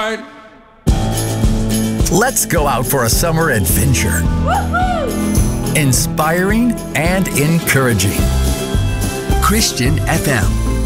ride? Let's go out for a summer adventure. Inspiring and encouraging. Christian FM.